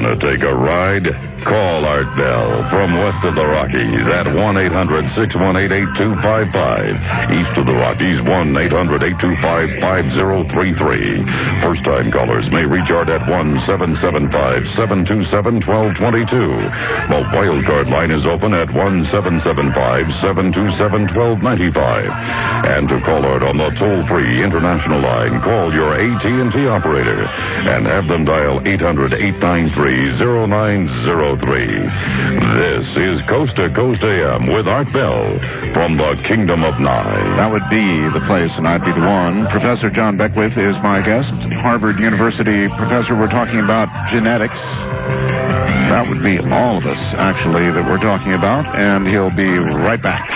Want to take a ride? Call Art Bell from west of the Rockies at 1-800-618-8255. East of the Rockies, 1-800-825-5033. First-time callers may reach Art at 1-775-727-1222. The wildcard line is open at 1-775-727-1295. And to call Art on the toll-free international line, call your AT&T operator and have them dial 800-893-0903. This is Coast to Coast AM with Art Bell from the Kingdom of Nye. That would be the place, and I'd be the one. Professor John Beckwith is my guest. Harvard University professor. We're talking about genetics. That would be all of us, actually, that we're talking about, and he'll be right back.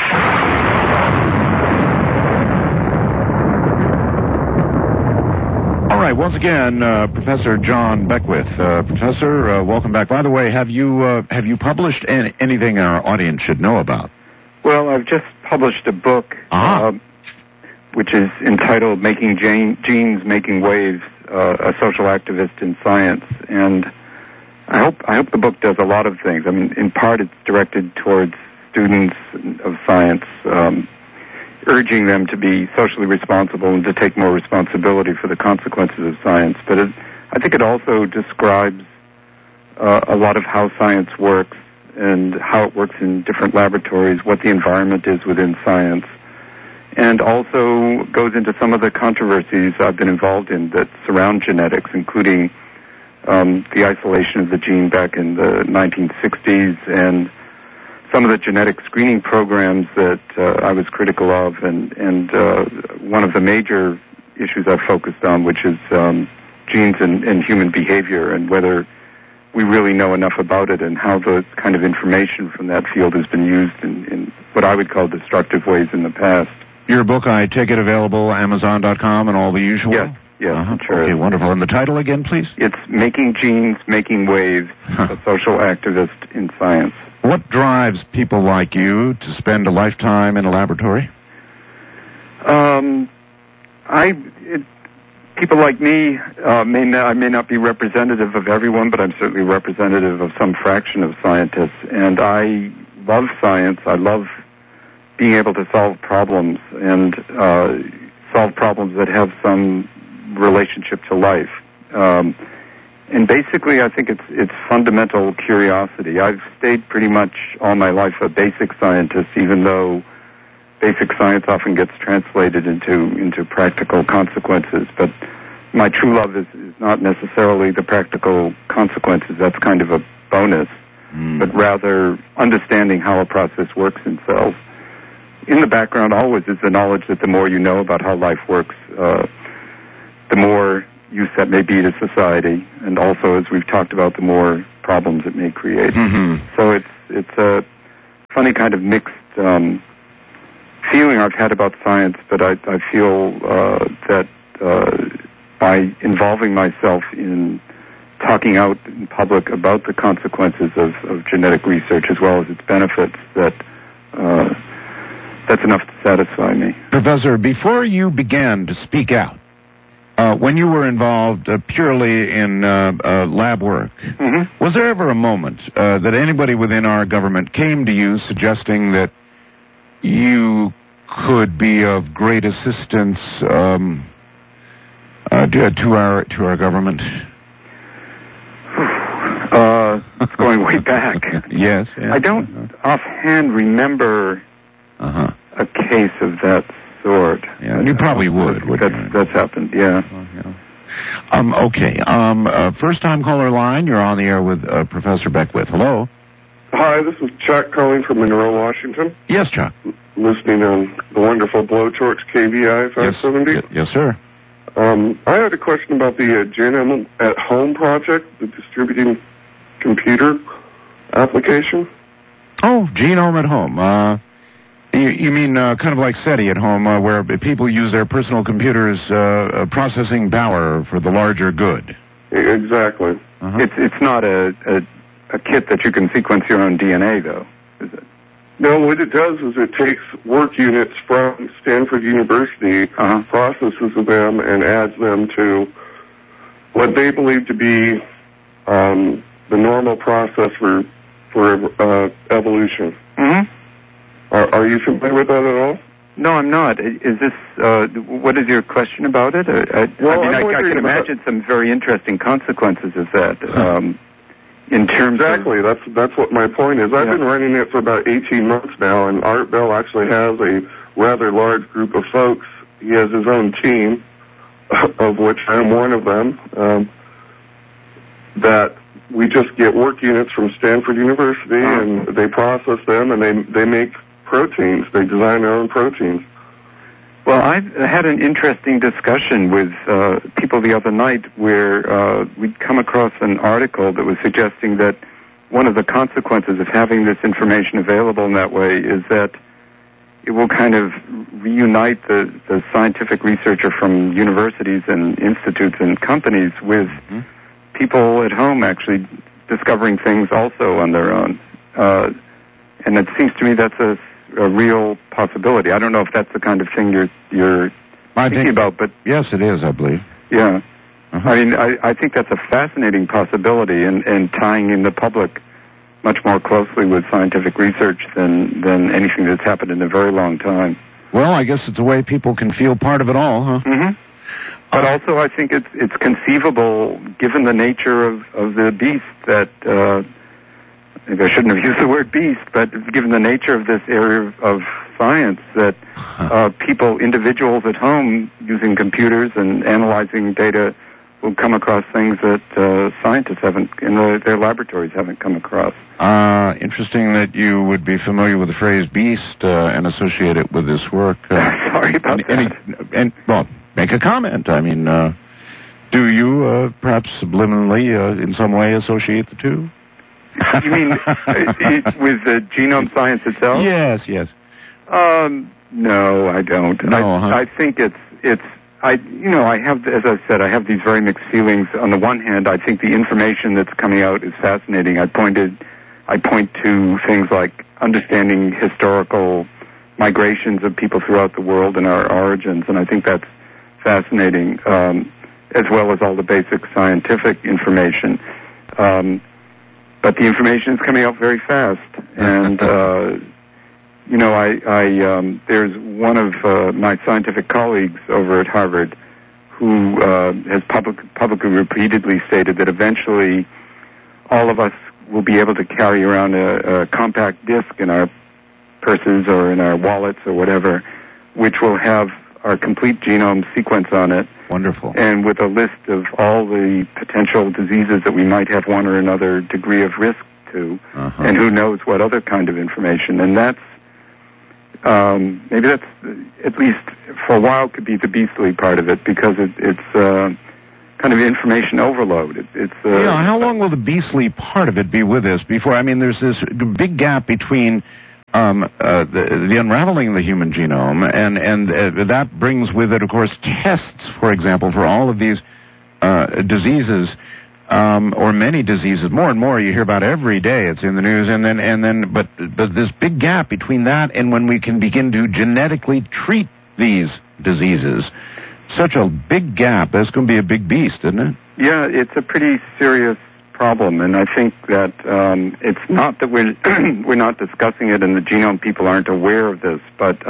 All right, once again, Professor John Beckwith. Professor, welcome back. By the way, have you published anything our audience should know about? Well, I've just published a book, which is entitled "Making Genes, Making Waves: A Social Activist in Science," and I hope the book does a lot of things. I mean, in part, it's directed towards students of science. Urging them to be socially responsible and to take more responsibility for the consequences of science. But I think it also describes a lot of how science works and how it works in different laboratories, what the environment is within science, and also goes into some of the controversies I've been involved in that surround genetics, including the isolation of the gene back in the 1960s and some of the genetic screening programs that I was critical of, and one of the major issues I've focused on, which is genes and human behavior, and whether we really know enough about it, and how the kind of information from that field has been used in what I would call destructive ways in the past. Your book, I take it, available Amazon.com and all the usual? Yes, sure. Okay, wonderful. And the title again, please? It's Making Genes, Making Waves: A Social Activist in Science. What drives people like you to spend a lifetime in a laboratory? People like me I may not be representative of everyone, but I'm certainly representative of some fraction of scientists. And I love science. I love being able to solve problems and solve problems that have some relationship to life. And basically, I think it's fundamental curiosity. I've stayed pretty much all my life a basic scientist, even though basic science often gets translated into practical consequences. But my true love is not necessarily the practical consequences. That's kind of a bonus, but rather understanding how a process works in cells. In the background always is the knowledge that the more you know about how life works, the more use that may be to society, and also, as we've talked about, the more problems it may create. So it's a funny kind of mixed feeling I've had about science, but I feel that by involving myself in talking out in public about the consequences of genetic research as well as its benefits, that's enough to satisfy me. Professor, before you began to speak out, when you were involved purely in lab work, was there ever a moment that anybody within our government came to you suggesting that you could be of great assistance to our government? It's going way back. Yes. I don't offhand remember a case of that sort. Yeah, you probably would. That's happened, yeah. Okay. First-time caller line. You're on the air with Professor Beckwith. Hello. Hi, this is Chuck calling from Monroe, Washington. Yes, Chuck. Listening on the wonderful Blowtorch KVI 570. Yes, sir. I had a question about the Genome at Home project, the distributing computer application. Oh, Genome at Home. You mean kind of like SETI at home, where people use their personal computers processing power for the larger good? Exactly. It's not a kit that you can sequence your own DNA, though, is it? No, what it does is it takes work units from Stanford University, processes them, and adds them to what they believe to be the normal process for evolution. Mm-hmm. Are you familiar with that at all? No, I'm not. Is this, what is your question about it? I can imagine some very interesting consequences of that, in terms exactly. That's what my point is. I've been running it for about 18 months now, and Art Bell actually has a rather large group of folks. He has his own team, of which I'm one of them, that we just get work units from Stanford University, and they process them, and they make proteins. They design their own proteins. Well, I had an interesting discussion with people the other night where we'd come across an article that was suggesting that one of the consequences of having this information available in that way is that it will kind of reunite the scientific researcher from universities and institutes and companies with people at home actually discovering things also on their own. And it seems to me that's a real possibility. I don't know if that's the kind of thing you're thinking about, but yes, it is, I believe. Yeah. I mean, I think that's a fascinating possibility, and tying in the public much more closely with scientific research than anything that's happened in a very long time. Well, I guess it's a way people can feel part of it all, huh? Mm-hmm. But also, I think it's conceivable, given the nature of the beast, that maybe I shouldn't have used the word beast, but given the nature of this area of science, that individuals at home using computers and analyzing data will come across things that scientists in their laboratories haven't come across. Interesting that you would be familiar with the phrase beast and associate it with this work. Sorry about that. Well, make a comment. I mean, do you perhaps subliminally in some way associate the two? You mean with the genome science itself? Yes. No, I don't. No, I think I have, as I said, I have these very mixed feelings. On the one hand, I think the information that's coming out is fascinating. I point to things like understanding historical migrations of people throughout the world and our origins, and I think that's fascinating, as well as all the basic scientific information. But the information is coming out very fast, and there's one of my scientific colleagues over at Harvard who has publicly repeatedly stated that eventually all of us will be able to carry around a compact disc in our purses or in our wallets or whatever, which will have our complete genome sequence on it. Wonderful. And with a list of all the potential diseases that we might have one or another degree of risk to, and who knows what other kind of information. And that's, maybe that's, at least for a while, could be the beastly part of it, because it's kind of information overload. How long will the beastly part of it be with us before, I mean, there's this big gap between the unraveling of the human genome, and that brings with it, of course, tests, for example, for all of these diseases, or many diseases. More and more you hear about every day. It's in the news, but this big gap between that and when we can begin to genetically treat these diseases. Such a big gap. That's going to be a big beast, isn't it? Yeah, it's a pretty serious problem, and I think that it's not that we're not discussing it and the genome people aren't aware of this, but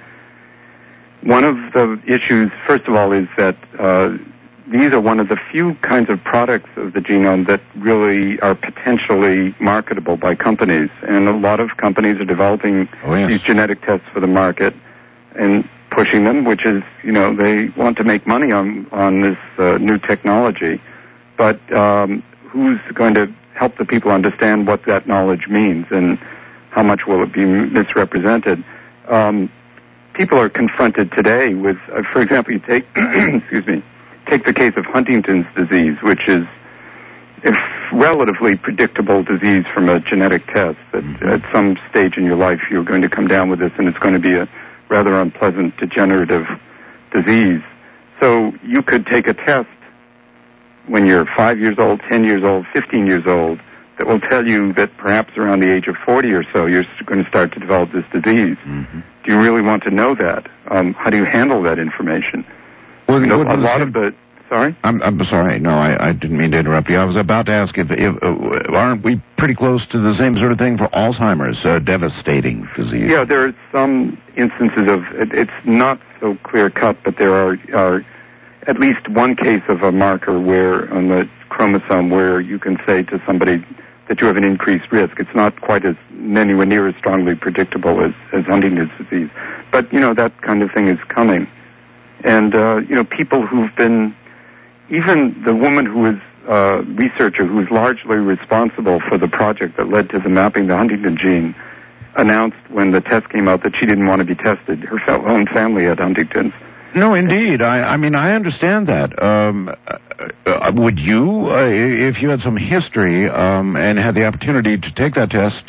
one of the issues, first of all, is that these are one of the few kinds of products of the genome that really are potentially marketable by companies, and a lot of companies are developing these genetic tests for the market and pushing them, which is, they want to make money on this new technology, but who's going to help the people understand what that knowledge means and how much will it be misrepresented? People are confronted today with, for example, you take, take the case of Huntington's disease, which is a relatively predictable disease from a genetic test, that at some stage in your life you're going to come down with this and it's going to be a rather unpleasant degenerative disease. So you could take a test when you're 5 years old, 10 years old, 15 years old, that will tell you that perhaps around the age of 40 or so, you're going to start to develop this disease. Do you really want to know that? How do you handle that information? Well, a lot of the Sorry? I'm sorry. No, I didn't mean to interrupt you. I was about to ask if aren't we pretty close to the same sort of thing for Alzheimer's, devastating disease? Yeah, there are some instances of it's not so clear cut, but there are at least one case of a marker where on the chromosome where you can say to somebody that you have an increased risk. It's not quite as anywhere near as strongly predictable as Huntington's disease, but that kind of thing is coming, and people who've been. Even the woman who is a researcher who is largely responsible for the project that led to the mapping the Huntington gene announced when the test came out that she didn't want to be tested. Her own family had Huntington's. No, indeed. I mean, I understand that. Would you, if you had some history and had the opportunity to take that test,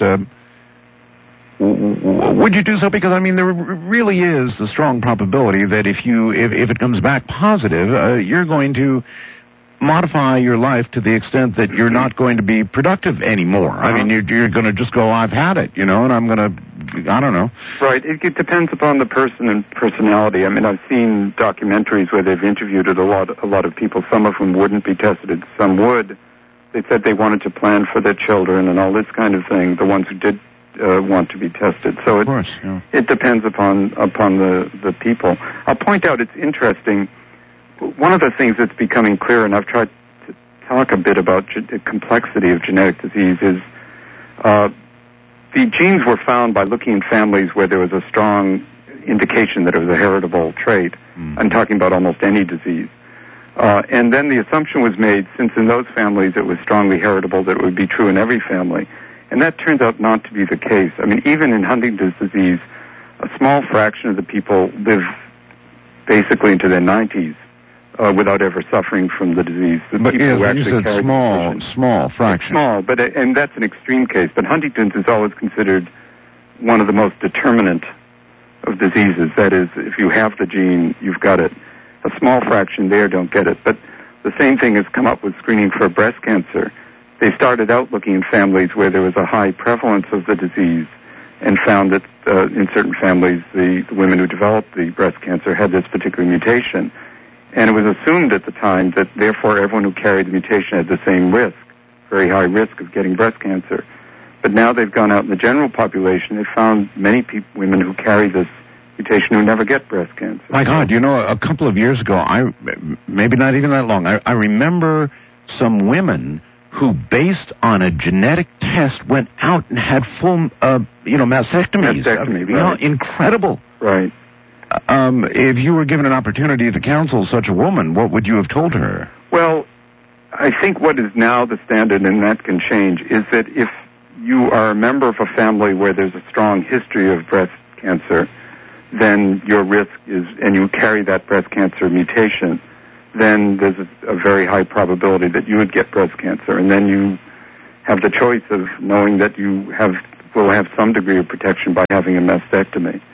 would you do so? Because, I mean, there really is a strong probability that if it comes back positive, you're going to modify your life to the extent that you're not going to be productive anymore. I mean, you're going to just go, I've had it, and I'm going to, I don't know. Right. It depends upon the person and personality. I mean, I've seen documentaries where they've interviewed a lot of people, some of whom wouldn't be tested, some would. They said they wanted to plan for their children and all this kind of thing, the ones who did want to be tested. So it depends upon the people. I'll point out, it's interesting, one of the things that's becoming clear, and I've tried to talk a bit about the complexity of genetic disease, is the genes were found by looking in families where there was a strong indication that it was a heritable trait. I'm talking about almost any disease. And then the assumption was made, since in those families it was strongly heritable, that it would be true in every family. And that turns out not to be the case. I mean, even in Huntington's disease, a small fraction of the people live basically into their 90s without ever suffering from the disease. But you said small fraction. Small, and that's an extreme case. But Huntington's is always considered one of the most determinant of diseases. That is, if you have the gene, you've got it. A small fraction there don't get it. But the same thing has come up with screening for breast cancer. They started out looking in families where there was a high prevalence of the disease and found that in certain families, the women who developed the breast cancer had this particular mutation. And it was assumed at the time that, therefore, everyone who carried the mutation had the same risk, very high risk of getting breast cancer. But now they've gone out in the general population. They've found many women who carry this mutation who never get breast cancer. My God, a couple of years ago, maybe not even that long, I remember some women who, based on a genetic test, went out and had full, mastectomies. Right. Incredible. Right. If you were given an opportunity to counsel such a woman, what would you have told her? Well, I think what is now the standard, and that can change, is that if you are a member of a family where there's a strong history of breast cancer, then your risk is, and you carry that breast cancer mutation, then there's a very high probability that you would get breast cancer. And then you have the choice of knowing that you will have some degree of protection by having a mastectomy.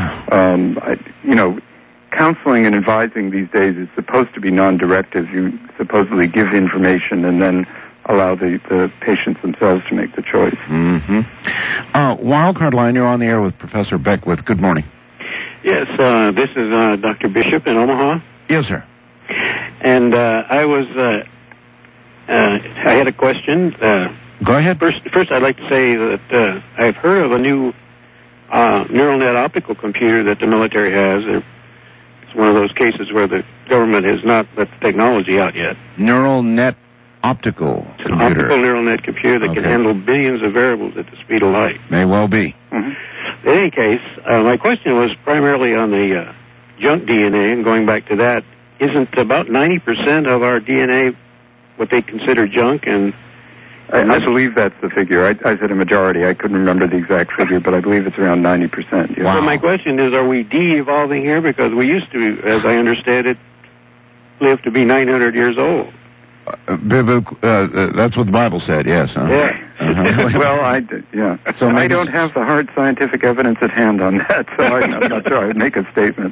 Counseling and advising these days is supposed to be non-directive. You supposedly give information and then allow the patients themselves to make the choice. Mm-hmm. Wildcard Line, you're on the air with Professor Beckwith. Good morning. Yes, this is Dr. Bishop in Omaha. Yes, sir. And I had a question. Go ahead. First, I'd like to say that I've heard of a new neural net optical computer that the military has. It's one of those cases where the government has not let the technology out yet. Neural net optical computer. An optical neural net computer that can handle billions of variables at the speed of light. May well be. Mm-hmm. In any case, my question was primarily on the junk DNA, and going back to that, isn't about 90% of our DNA what they consider junk? And I believe that's the figure. I said a majority. I couldn't remember the exact figure, but I believe it's around 90%. Yeah. Wow. So my question is, are we de-evolving here? Because we used to, as I understand it, live to be 900 years old. That's what the Bible said, yes. Huh? Yeah. Well, So I don't have the hard scientific evidence at hand on that, so I'm not sure I'd make a statement.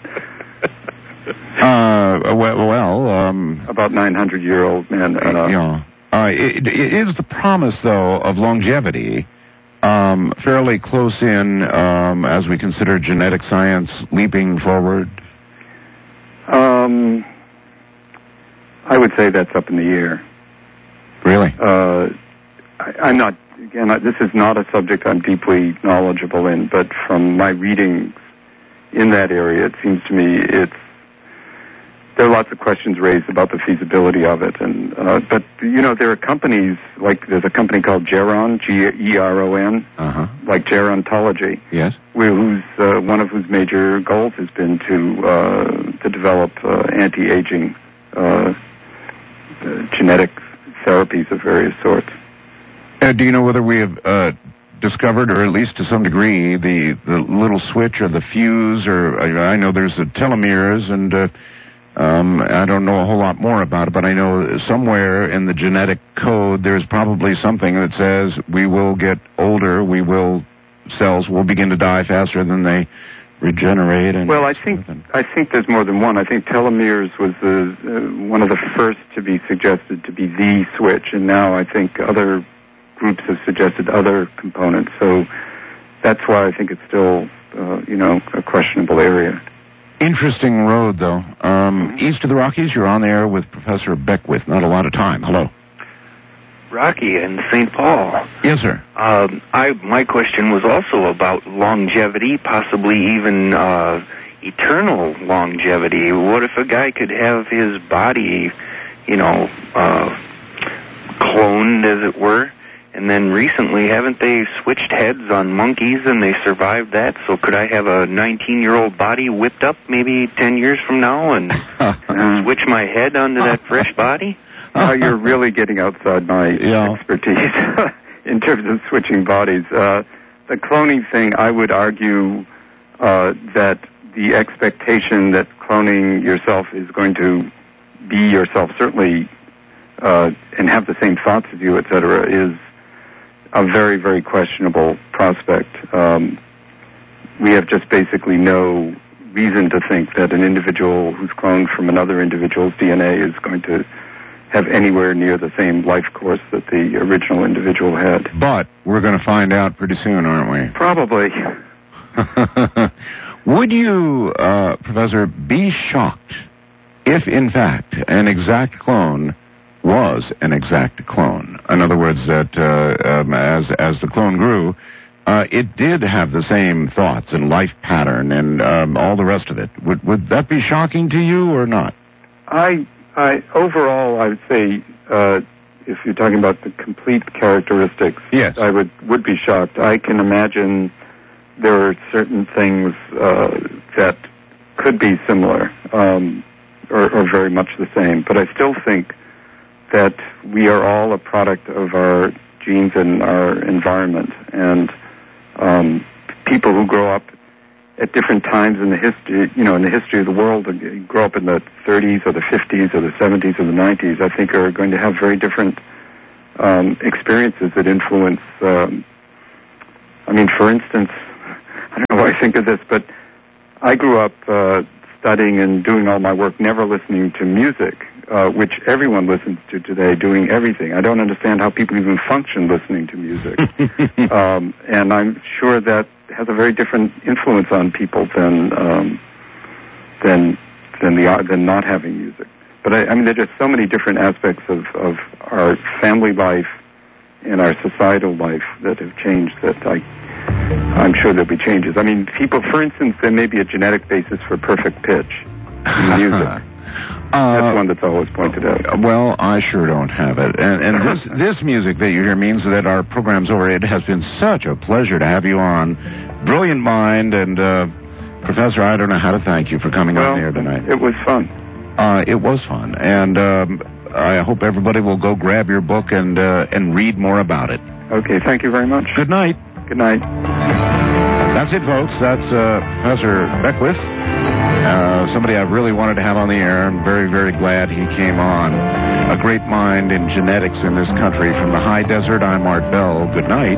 About 900-year-old men. It is the promise, though, of longevity fairly close in as we consider genetic science leaping forward? I would say that's up in the air. Really? I'm not, again, this is not a subject I'm deeply knowledgeable in, but from my readings in that area, it seems to me there are lots of questions raised about the feasibility of it. But, there are companies, like there's a company called Geron, G-E-R-O-N, like Gerontology. Yes. One of whose major goals has been to develop anti-aging genetic therapies of various sorts. Do you know whether we have discovered, or at least to some degree, the little switch or the fuse, or I know there's the telomeres, and I don't know a whole lot more about it, but I know somewhere in the genetic code there's probably something that says we will get older, cells will begin to die faster than they regenerate. And well, I think there's more than one. I think telomeres was one of the first to be suggested to be the switch, and now I think other groups have suggested other components. So that's why I think it's still, a questionable area. Interesting road, though. East of the Rockies, you're on the air with Professor Beckwith. Not a lot of time. Hello. Rocky in St. Paul. Yes, sir. My question was also about longevity, possibly even eternal longevity. What if a guy could have his body, cloned, as it were? And then recently, haven't they switched heads on monkeys and they survived that? So could I have a 19-year-old body whipped up maybe 10 years from now and switch my head onto that fresh body? Now you're really getting outside my expertise in terms of switching bodies. The cloning thing, I would argue that the expectation that cloning yourself is going to be yourself, certainly, and have the same thoughts as you, et cetera, is a very, very questionable prospect. We have just basically no reason to think that an individual who's cloned from another individual's DNA is going to have anywhere near the same life course that the original individual had. But we're going to find out pretty soon, aren't we? Probably. Would you, Professor, be shocked if, in fact, an exact clone was an exact clone? In other words, that as the clone grew, it did have the same thoughts and life pattern and all the rest of it. Would that be shocking to you or not? Overall, I would say, if you're talking about the complete characteristics, yes, I would be shocked. I can imagine there are certain things that could be similar or very much the same, but I still think that we are all a product of our genes and our environment, and people who grow up at different times in the history of the world, grow up in the 30s or the 50s or the 70s or the 90s, I think are going to have very different experiences that influence. For instance, I don't know why I think of this, but I grew up studying and doing all my work, never listening to music, which everyone listens to today, doing everything. I don't understand how people even function listening to music. And I'm sure that has a very different influence on people than not having music. But there are just so many different aspects of our family life and our societal life that have changed that I'm sure there'll be changes. People, for instance, there may be a genetic basis for perfect pitch in music. That's one that's always pointed out. Well, I sure don't have it. And this music that you hear means that our program's over. It has been such a pleasure to have you on. Brilliant mind, and Professor, I don't know how to thank you for coming on here tonight. It was fun. It was fun, and I hope everybody will go grab your book and read more about it. Okay, thank you very much. Good night. Good night. That's it, folks. That's Professor Beckwith. Somebody I really wanted to have on the air. I'm very, very glad he came on. A great mind in genetics in this country. From the high desert, I'm Art Bell. Good night.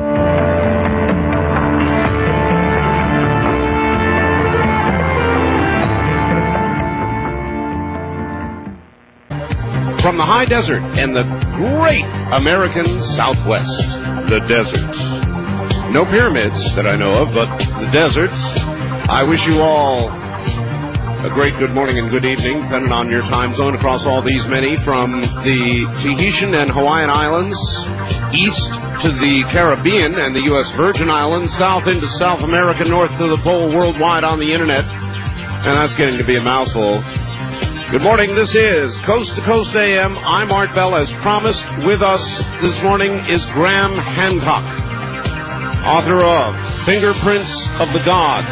From the high desert and the great American Southwest, the desert. No pyramids that I know of, but the deserts. I wish you all A great good morning and good evening, depending on your time zone, across all these many, from the Tahitian and Hawaiian Islands, east to the Caribbean and the U.S. Virgin Islands, south into South America, north to the pole, worldwide on the Internet. And that's getting to be a mouthful. Good morning, this is Coast to Coast AM. I'm Art Bell. As promised, with us this morning is Graham Hancock, author of Fingerprints of the Gods,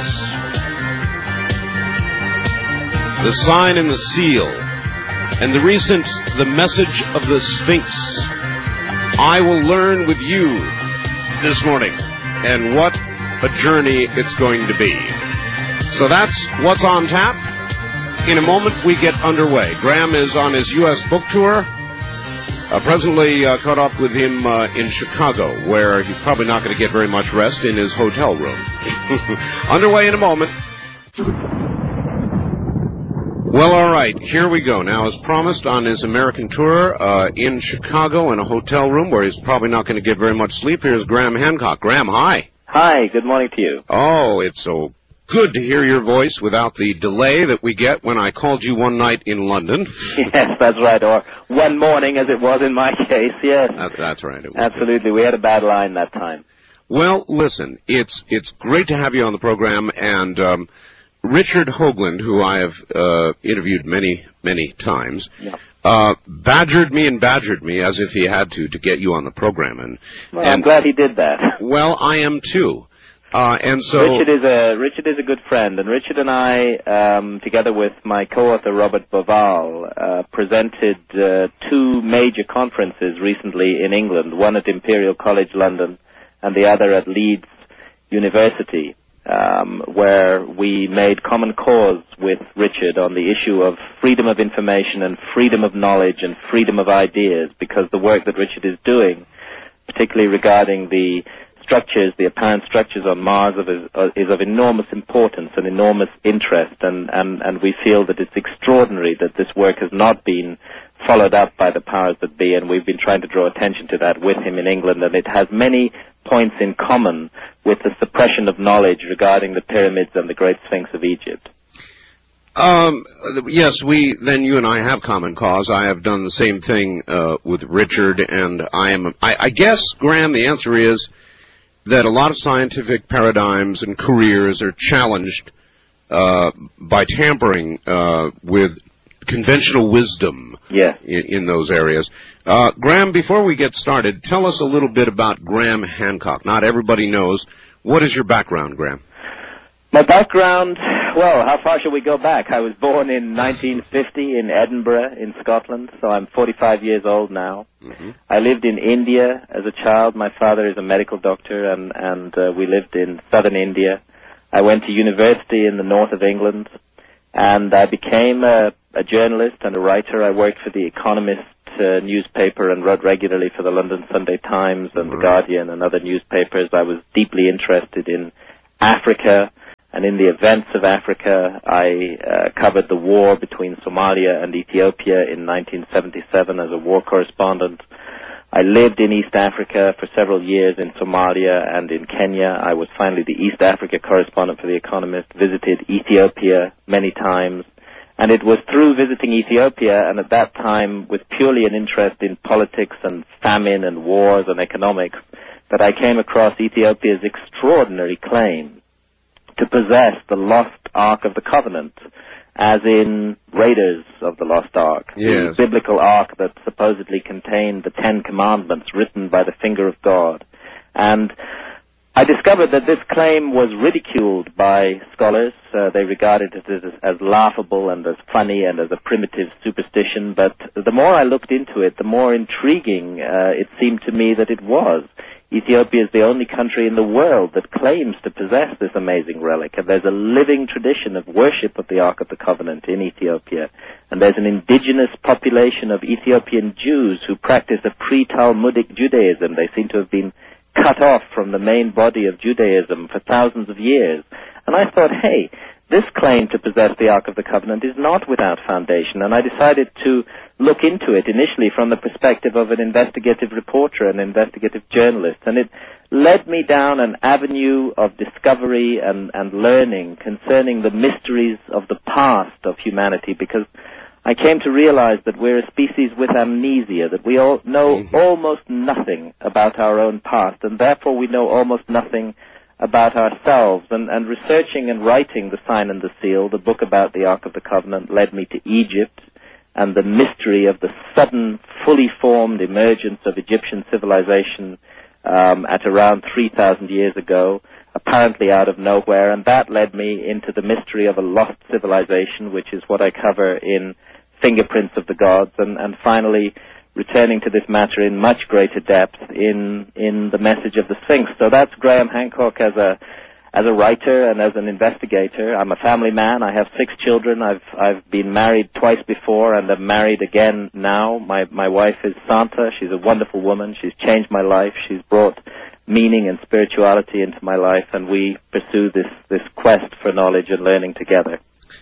The Sign and the Seal, and the recent The Message of the Sphinx. I will learn with you this morning, and what a journey it's going to be. So that's what's on tap. In a moment, we get underway. Graham is on his U.S. book tour. Presently caught up with him in Chicago, where he's probably not going to get very much rest in his hotel room. Underway in a moment. Well, all right, here we go. Now, as promised, on his American tour in Chicago in a hotel room where he's probably not going to get very much sleep, here's Graham Hancock. Graham, hi. Hi, good morning to you. Oh, it's so good to hear your voice without the delay that we get when I called you one night in London. Yes, that's right, or one morning as it was in my case, yes. That's right. Absolutely, we had a bad line that time. Well, listen, it's great to have you on the program, and Richard Hoagland, who I have interviewed many, many times, badgered me as if he had to get you on the program. And I'm glad he did that. Well, I am too. And so Richard is a good friend, and Richard and I, together with my co-author Robert Boval, presented two major conferences recently in England, one at Imperial College London and the other at Leeds University, where we made common cause with Richard on the issue of freedom of information and freedom of knowledge and freedom of ideas, because the work that Richard is doing, particularly regarding the apparent structures on Mars is of enormous importance and enormous interest, and we feel that it's extraordinary that this work has not been followed up by the powers that be, and we've been trying to draw attention to that with him in England, and it has many points in common with the suppression of knowledge regarding the pyramids and the Great Sphinx of Egypt. Yes, you and I have common cause. I have done the same thing with Richard, and I guess, Graham, the answer is that a lot of scientific paradigms and careers are challenged by tampering with conventional wisdom in those areas. Graham, before we get started, tell us a little bit about Graham Hancock. Not everybody knows. What is your background, Graham? My background, well, how far shall we go back? I was born in 1950 in Edinburgh in Scotland, so I'm 45 years old now. Mm-hmm. I lived in India as a child. My father is a medical doctor, and we lived in southern India. I went to university in the north of England, and I became a journalist and a writer. I worked for The Economist newspaper and wrote regularly for the London Sunday Times and The Guardian and other newspapers. I was deeply interested in Africa and in the events of Africa. I covered the war between Somalia and Ethiopia in 1977 as a war correspondent. I lived in East Africa for several years in Somalia and in Kenya. I was finally the East Africa correspondent for The Economist, visited Ethiopia many times. And it was through visiting Ethiopia, and at that time with purely an interest in politics and famine and wars and economics, that I came across Ethiopia's extraordinary claim to possess the lost Ark of the Covenant, as in Raiders of the Lost Ark, the biblical ark that supposedly contained the Ten Commandments written by the finger of God. And I discovered that this claim was ridiculed by scholars. They regarded it as laughable and as funny and as a primitive superstition, but the more I looked into it, the more intriguing it seemed to me that it was. Ethiopia is the only country in the world that claims to possess this amazing relic, and there's a living tradition of worship of the Ark of the Covenant in Ethiopia, and there's an indigenous population of Ethiopian Jews who practice a pre-Talmudic Judaism. They seem to have been cut off from the main body of Judaism for thousands of years. And I thought, hey, this claim to possess the Ark of the Covenant is not without foundation, and I decided to look into it initially from the perspective of an investigative reporter, an investigative journalist, and it led me down an avenue of discovery and learning concerning the mysteries of the past of humanity, because I came to realize that we're a species with amnesia, that we all know almost nothing about our own past, and therefore we know almost nothing about ourselves. And researching and writing The Sign and the Seal, the book about the Ark of the Covenant, led me to Egypt and the mystery of the sudden, fully formed emergence of Egyptian civilization at around 3,000 years ago, apparently out of nowhere, and that led me into the mystery of a lost civilization, which is what I cover in Fingerprints of the Gods, and finally returning to this matter in much greater depth in the Message of the Sphinx. So that's Graham Hancock as a writer and as an investigator. I'm a family man. I have 6 children. I've been married twice before, and I'm married again now. My wife is Santa. She's a wonderful woman. She's changed my life. She's brought meaning and spirituality into my life, and we pursue this quest for knowledge and learning together.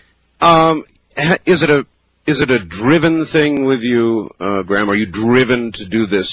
Is it a driven thing with you, Graham? Are you driven to do this?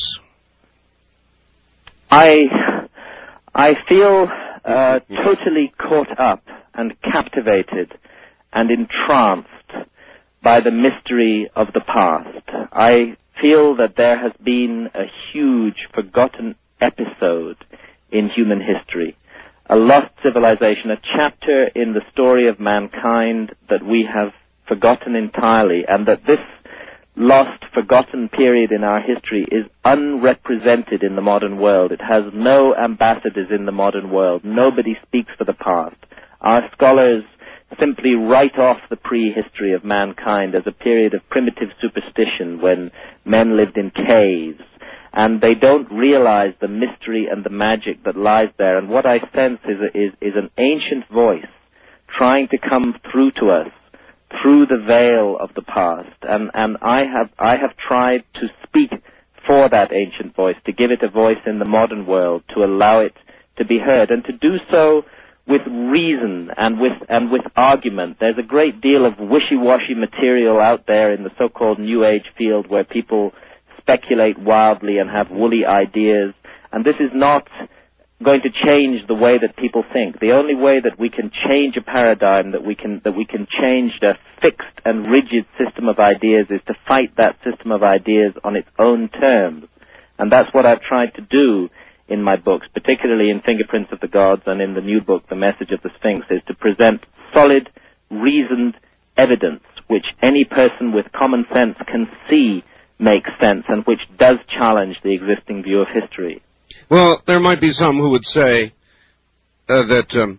I feel totally caught up and captivated and entranced by the mystery of the past. I feel that there has been a huge forgotten episode in human history, a lost civilization, a chapter in the story of mankind that we have forgotten entirely, and that this lost, forgotten period in our history is unrepresented in the modern world. It has no ambassadors in the modern world. Nobody speaks for the past. Our scholars simply write off the prehistory of mankind as a period of primitive superstition when men lived in caves, and they don't realize the mystery and the magic that lies there. And what I sense is an ancient voice trying to come through to us through the veil of the past, and I have tried to speak for that ancient voice, to give it a voice in the modern world, to allow it to be heard, and to do so with reason and with argument. There's a great deal of wishy-washy material out there in the so-called New Age field where people speculate wildly and have woolly ideas, and this is not going to change the way that people think. The only way that we can change a paradigm, that we can change a fixed and rigid system of ideas, is to fight that system of ideas on its own terms. And that's what I've tried to do in my books, particularly in Fingerprints of the Gods and in the new book, The Message of the Sphinx, is to present solid, reasoned evidence which any person with common sense can see makes sense and which does challenge the existing view of history. Well, there might be some who would say that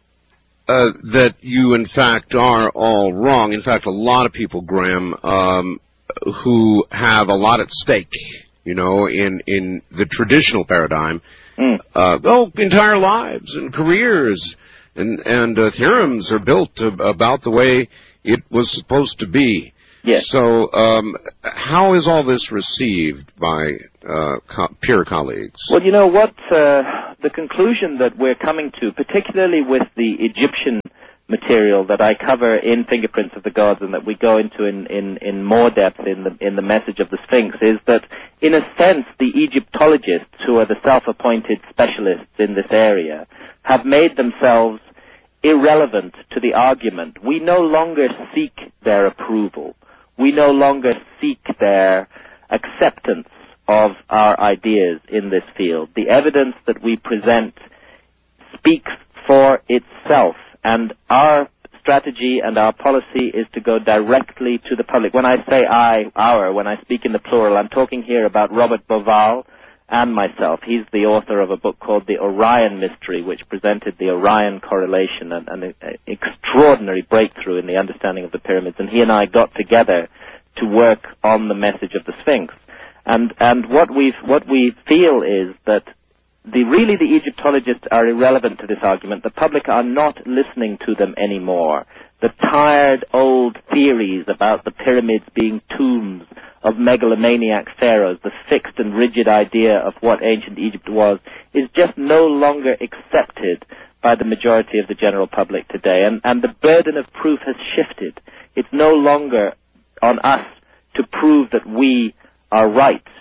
you, in fact, are all wrong. In fact, a lot of people, Graham, who have a lot at stake, you know, in the traditional paradigm, entire lives and careers and theorems are built about the way it was supposed to be. Yes. So how is all this received by peer colleagues? Well, you know what, the conclusion that we're coming to, particularly with the Egyptian material that I cover in Fingerprints of the Gods and that we go into in more depth in the Message of the Sphinx, is that, in a sense, the Egyptologists, who are the self-appointed specialists in this area, have made themselves irrelevant to the argument. We no longer seek their approval. We no longer seek their acceptance of our ideas in this field. The evidence that we present speaks for itself, and our strategy and our policy is to go directly to the public. When I say when I speak in the plural, I'm talking here about Robert Bauval and myself. He's the author of a book called The Orion Mystery, which presented the Orion correlation and an extraordinary breakthrough in the understanding of the pyramids. And he and I got together to work on the Message of the Sphinx. And what we feel is that the Egyptologists are irrelevant to this argument. The public are not listening to them anymore. The tired old theories about the pyramids being tombs of megalomaniac pharaohs, the fixed and rigid idea of what ancient Egypt was, is just no longer accepted by the majority of the general public today. And the burden of proof has shifted. It's no longer on us to prove that we are right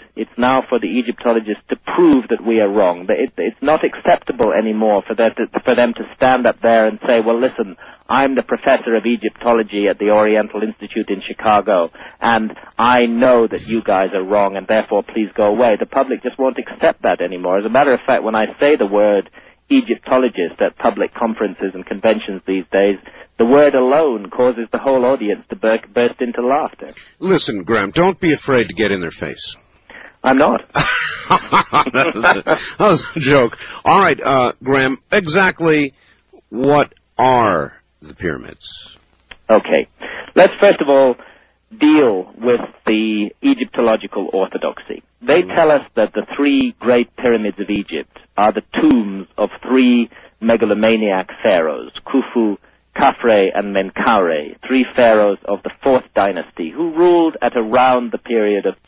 It's now for the Egyptologists to prove that we are wrong. It's not acceptable anymore for them to stand up there and say, well, listen, I'm the professor of Egyptology at the Oriental Institute in Chicago, and I know that you guys are wrong, and therefore please go away. The public just won't accept that anymore. As a matter of fact, when I say the word Egyptologist at public conferences and conventions these days, the word alone causes the whole audience to burst into laughter. Listen, Graham, don't be afraid to get in their face. I'm not. That was a joke. All right, Graham, exactly what are the pyramids? Okay. Let's first of all deal with the Egyptological orthodoxy. They tell us that the three great pyramids of Egypt are the tombs of three megalomaniac pharaohs, Khufu, Khafre, and Menkaure, three pharaohs of the 4th dynasty, who ruled at around the period of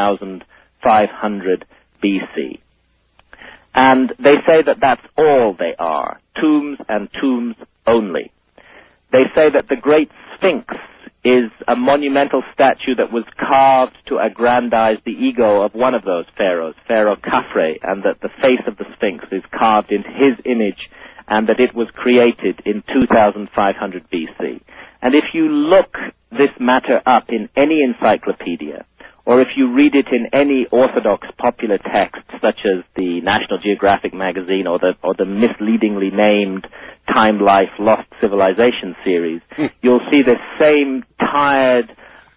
2500 BC. And they say that that's all they are, tombs and tombs only. They say that the Great Sphinx is a monumental statue that was carved to aggrandize the ego of one of those pharaohs, Pharaoh Khafre, and that the face of the Sphinx is carved into his image, and that it was created in 2500 BC. And if you look this matter up in any encyclopedia, or if you read it in any orthodox popular text, such as the National Geographic magazine or the misleadingly named Time Life Lost Civilization series, you'll see the same tired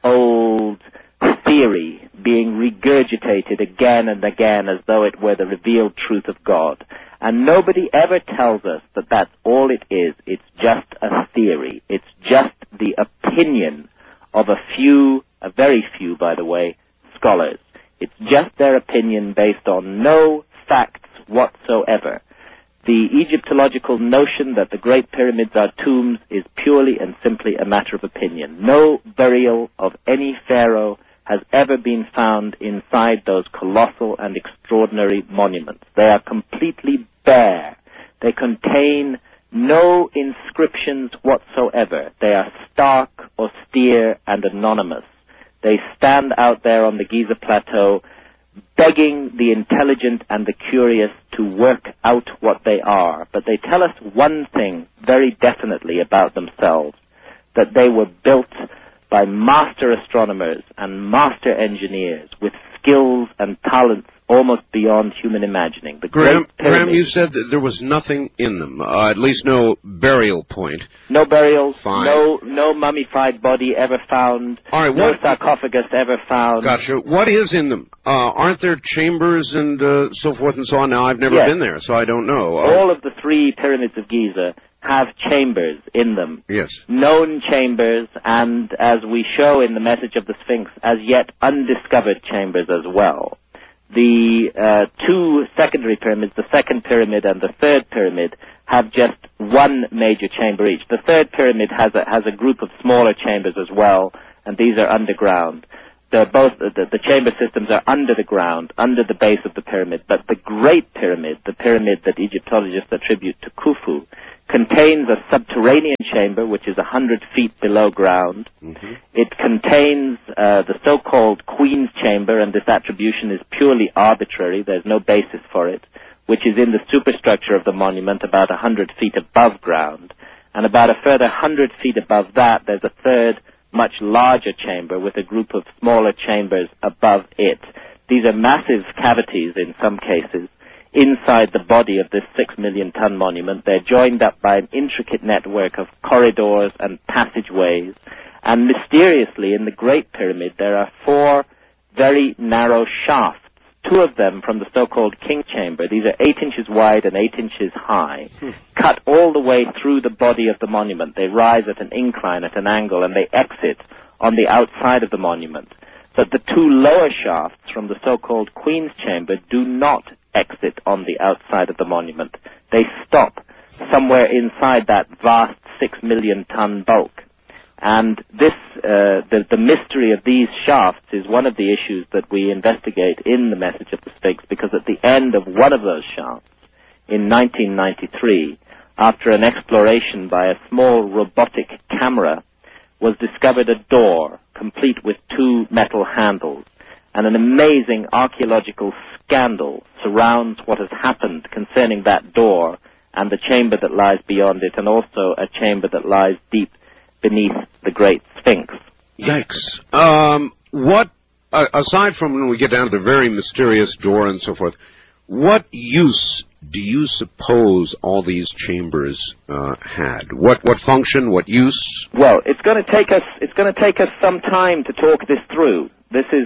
old theory being regurgitated again and again as though it were the revealed truth of God. And nobody ever tells us that that's all it is. It's just a theory. It's just the opinion of a very few, by the way, scholars. It's just their opinion based on no facts whatsoever. The Egyptological notion that the Great Pyramids are tombs is purely and simply a matter of opinion. No burial of any pharaoh has ever been found inside those colossal and extraordinary monuments. They are completely bare. They contain no inscriptions whatsoever. They are stark, austere, and anonymous. They stand out there on the Giza Plateau begging the intelligent and the curious to work out what they are. But they tell us one thing very definitely about themselves, that they were built by master astronomers and master engineers with skills and talents almost beyond human imagining. Graham, you said that there was nothing in them, at least no burial point. No burials, Fine. no mummified body ever found, all right, no sarcophagus ever found. Gotcha. What is in them? Aren't there chambers and so forth and so on? Now, I've never been there, so I don't know. All of the three pyramids of Giza have chambers in them. Yes. Known chambers, and as we show in the message of the Sphinx, as yet undiscovered chambers as well. The two secondary pyramids, the second pyramid and the third pyramid, have just one major chamber each. The third pyramid has a group of smaller chambers as well, and these are underground. The chamber systems are under the ground, under the base of the pyramid, but the Great Pyramid, the pyramid that Egyptologists attribute to Khufu, contains a subterranean chamber which is 100 feet below ground. Mm-hmm. It contains the so-called Queen's Chamber, and this attribution is purely arbitrary. There's no basis for it, which is in the superstructure of the monument about 100 feet above ground. And about a further 100 feet above that, there's a third, much larger chamber with a group of smaller chambers above it. These are massive cavities in some cases inside the body of this 6 million ton monument. They're joined up by an intricate network of corridors and passageways. And mysteriously, in the Great Pyramid, there are 4 very narrow shafts, 2 of them from the so-called King Chamber. These are 8 inches wide and 8 inches high, cut all the way through the body of the monument. They rise at an incline, at an angle, and they exit on the outside of the monument. But the 2 lower shafts from the so-called Queen's Chamber do not exit on the outside of the monument. They stop somewhere inside that vast 6 million ton bulk. And this, the mystery of these shafts is one of the issues that we investigate in the message of the Sphinx, because at the end of one of those shafts, in 1993, after an exploration by a small robotic camera, was discovered a door complete with 2 metal handles. and an amazing archaeological scandal surrounds what has happened concerning that door and the chamber that lies beyond it, and also a chamber that lies deep beneath the Great Sphinx. Yikes. What, aside from when we get down to the very mysterious door and so forth, what use do you suppose all these chambers had? What function? What use? Well, it's going to take us some time to talk this through. This is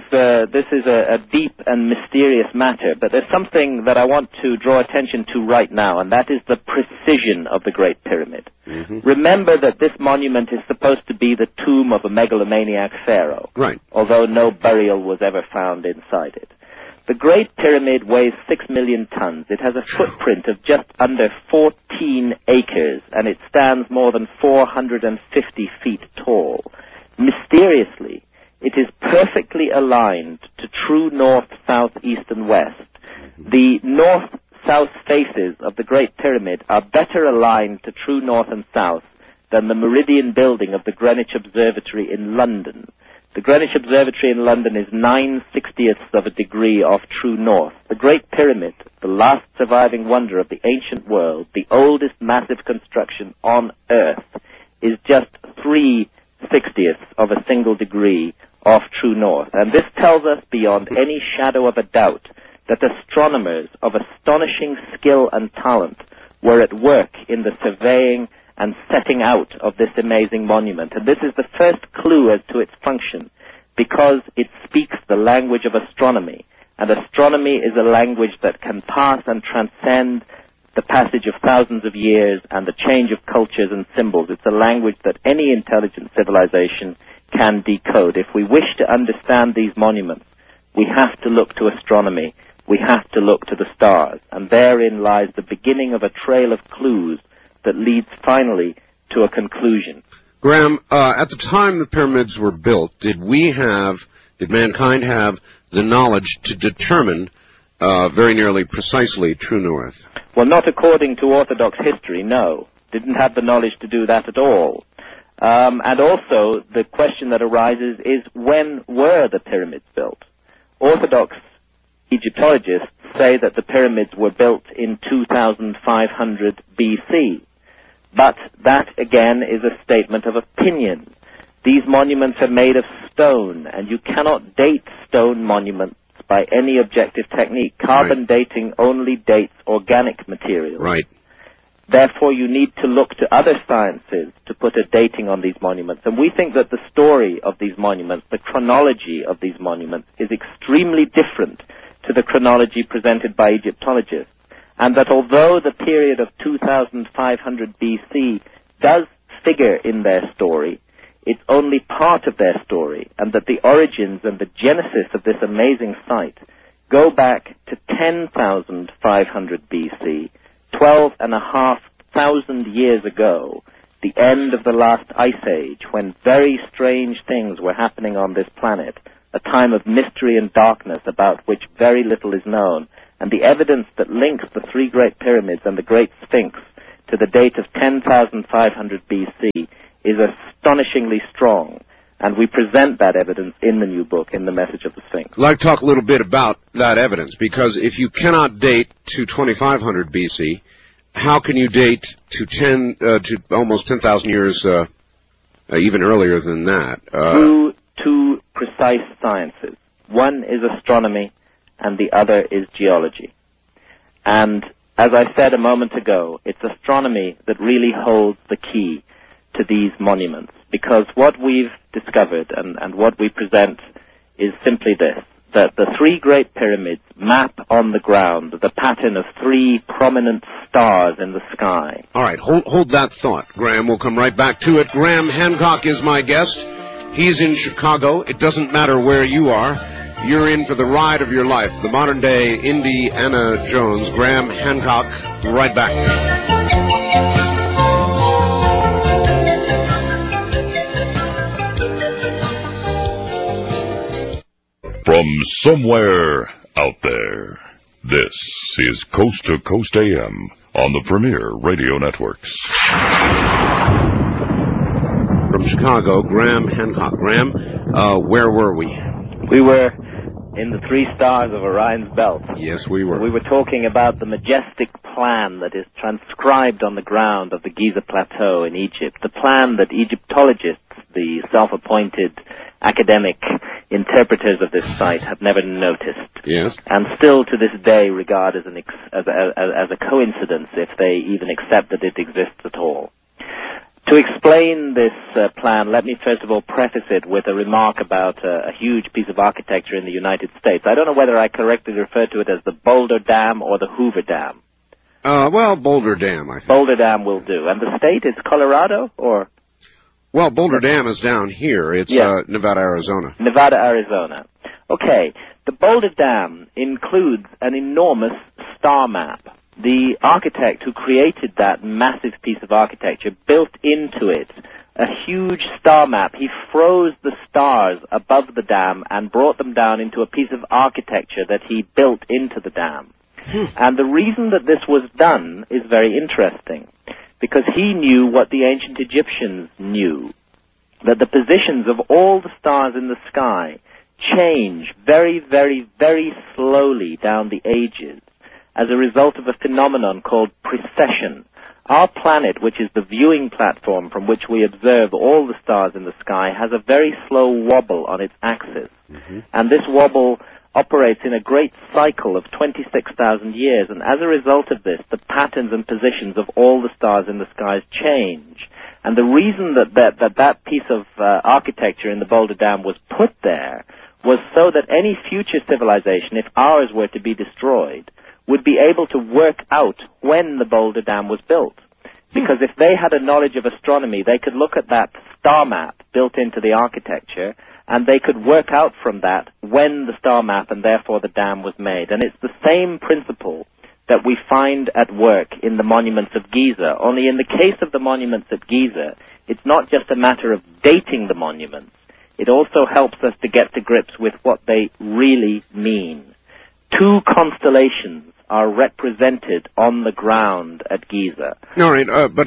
a deep and mysterious matter, but there's something that I want to draw attention to right now, and that is the precision of the Great Pyramid. Mm-hmm. Remember that this monument is supposed to be the tomb of a megalomaniac pharaoh, right? Although no burial was ever found inside it. The Great Pyramid weighs 6 million tons. It has a footprint of just under 14 acres, and it stands more than 450 feet tall. Mysteriously, it is perfectly aligned to true north, south, east, and west. The north-south faces of the Great Pyramid are better aligned to true north and south than the Meridian building of the Greenwich Observatory in London. The Greenwich Observatory in London is 9/60ths of a degree off true north. The Great Pyramid, the last surviving wonder of the ancient world, the oldest massive construction on Earth, is just 3/60ths of a single degree off true north. And this tells us beyond any shadow of a doubt that astronomers of astonishing skill and talent were at work in the surveying and setting out of this amazing monument. And this is the first clue as to its function, because it speaks the language of astronomy. And astronomy is a language that can pass and transcend the passage of thousands of years and the change of cultures and symbols. It's a language that any intelligent civilization can decode. If we wish to understand these monuments, we have to look to astronomy. We have to look to the stars. And therein lies the beginning of a trail of clues that leads finally to a conclusion. Graham, at the time the pyramids were built, did mankind have the knowledge to determine very nearly precisely true north? Well, not according to Orthodox history, no. Didn't have the knowledge to do that at all. And also, the question that arises is, when were the pyramids built? Orthodox Egyptologists say that the pyramids were built in 2500 BC. But that, again, is a statement of opinion. These monuments are made of stone, and you cannot date stone monuments by any objective technique. Carbon dating only dates organic materials. Right. Therefore, you need to look to other sciences to put a dating on these monuments. And we think that the story of these monuments, the chronology of these monuments, is extremely different to the chronology presented by Egyptologists. And that although the period of 2500 BC does figure in their story, it's only part of their story, and that the origins and the genesis of this amazing site go back to 10,500 BC, 12,500 years ago, the end of the last ice age, when very strange things were happening on this planet, a time of mystery and darkness about which very little is known. And the evidence that links the three Great Pyramids and the Great Sphinx to the date of 10,500 BC is astonishingly strong. And we present that evidence in the new book, in The Message of the Sphinx. I'd like to talk a little bit about that evidence, because if you cannot date to 2500 BC, how can you date to almost 10,000 years, even earlier than that? Through two precise sciences. One is astronomy, and the other is geology. And as I said a moment ago, it's astronomy that really holds the key to these monuments, because what we've discovered and what we present is simply this, that the three Great Pyramids map on the ground the pattern of three prominent stars in the sky. All right, hold that thought, Graham. We'll come right back to it. Graham Hancock is my guest. He's in Chicago. It doesn't matter where you are. You're in for the ride of your life. The modern-day Indiana Jones, Graham Hancock, right back. From somewhere out there, this is Coast to Coast AM on the Premier Radio Networks. From Chicago, Graham Hancock. Graham, where were we? We were in the three stars of Orion's belt. Yes, we were. We were talking about the majestic plan that is transcribed on the ground of the Giza Plateau in Egypt, the plan that Egyptologists, the self-appointed academic interpreters of this site, have never noticed. Yes. And still to this day regard as a coincidence if they even accept that it exists at all. To explain this plan, let me first of all preface it with a remark about a huge piece of architecture in the United States. I don't know whether I correctly refer to it as the Boulder Dam or the Hoover Dam. Well, Boulder Dam, I think. Boulder Dam will do. And the state is Colorado, or? Well, Boulder Dam is down here. It's Nevada, Arizona. Nevada, Arizona. Okay. The Boulder Dam includes an enormous star map. The architect who created that massive piece of architecture built into it a huge star map. He froze the stars above the dam and brought them down into a piece of architecture that he built into the dam. And the reason that this was done is very interesting, because he knew what the ancient Egyptians knew, that the positions of all the stars in the sky change very, very, very slowly down the ages as a result of a phenomenon called precession. Our planet, which is the viewing platform from which we observe all the stars in the sky, has a very slow wobble on its axis. And this wobble operates in a great cycle of 26,000 years, and as a result of this, the patterns and positions of all the stars in the skies change. And the reason that piece of architecture in the Boulder Dam was put there was so that any future civilization, if ours were to be destroyed, would be able to work out when the Boulder Dam was built. Because if they had a knowledge of astronomy, they could look at that star map built into the architecture, and they could work out from that when the star map and therefore the dam was made. And it's the same principle that we find at work in the monuments of Giza. Only in the case of the monuments at Giza, it's not just a matter of dating the monuments. It also helps us to get to grips with what they really mean. Two constellations are represented on the ground at Giza. All right, but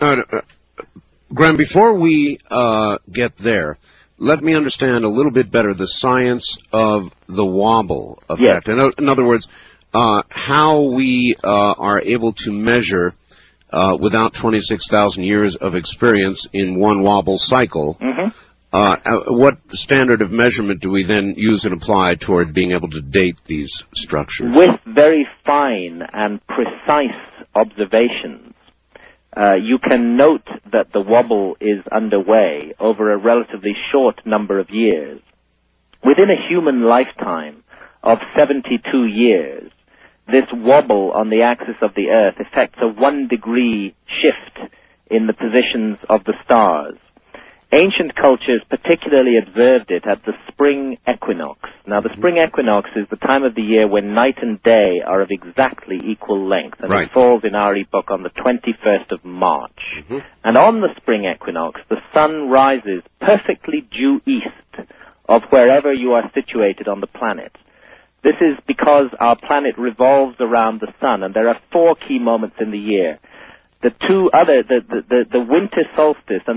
Graham, before we get there, let me understand a little bit better the science of the wobble effect. Yes. In other words, how we are able to measure, without 26,000 years of experience in one wobble cycle, what standard of measurement do we then use and apply toward being able to date these structures? With very fine and precise observations, you can note that the wobble is underway over a relatively short number of years. Within a human lifetime of 72 years, this wobble on the axis of the Earth affects a 1-degree shift in the positions of the stars. Ancient cultures particularly observed it at the spring equinox. Now, the spring equinox is the time of the year when night and day are of exactly equal length, and it falls in our epoch on the 21st of March. And on the spring equinox, the sun rises perfectly due east of wherever you are situated on the planet. This is because our planet revolves around the sun, and there are 4 key moments in the year. The winter solstice and